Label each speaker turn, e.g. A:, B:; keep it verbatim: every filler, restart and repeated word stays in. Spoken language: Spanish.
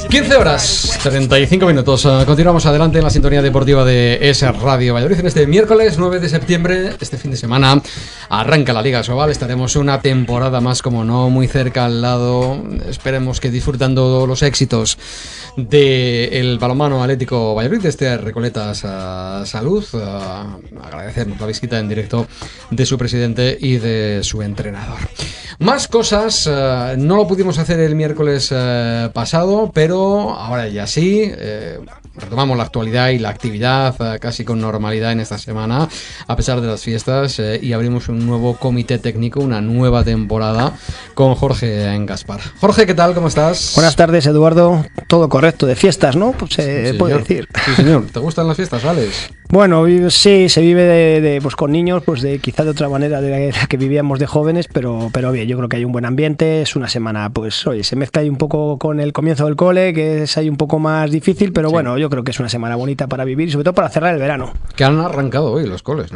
A: quince horas, treinta y cinco minutos. Uh, continuamos adelante en la sintonía deportiva de Es Radio Valladolid. En este miércoles nueve de septiembre, este fin de semana, arranca la Liga Sobal. Estaremos una temporada más, como no, muy cerca al lado. Esperemos que disfrutando los éxitos del balonmano Atlético Valladolid, de este Recoletas uh, Salud. Uh, agradecernos la visita en directo de su presidente y de su entrenador. Más cosas, uh, no lo pudimos hacer el miércoles uh, pasado, pero ahora ya sí, eh, retomamos la actualidad y la actividad uh, casi con normalidad en esta semana, a pesar de las fiestas, eh, y abrimos un nuevo comité técnico, una nueva temporada con Jorge Gaspar. Jorge, ¿qué tal? ¿Cómo estás?
B: Buenas tardes, Eduardo. Todo correcto, de fiestas, ¿no? Pues se sí, puede decir.
A: Sí, señor. ¿Te gustan las fiestas, Alex?
B: Bueno, sí, se vive de, de, pues con niños, pues de quizá de otra manera de la que vivíamos de jóvenes, pero, pero bien, yo creo que hay un buen ambiente. Es una semana, pues, oye, se mezcla ahí un poco con el comienzo del cole, que es ahí un poco más difícil, pero sí, bueno, yo creo que es una semana bonita para vivir y sobre todo para cerrar el verano.
A: Que han arrancado hoy los coles, ¿no?